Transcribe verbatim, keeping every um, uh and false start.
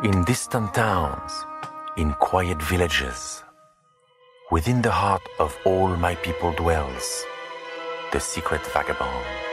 In distant towns, in quiet villages, within the heart of all my people dwells the secret vagabond.